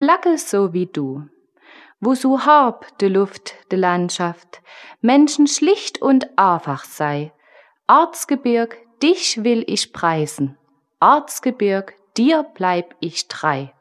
Placke so wie du. Wo so hab de Luft, de Landschaft, Menschen schlicht und einfach sei. Erzgebirg, dich will ich preisen. Erzgebirg, dir bleib ich treu.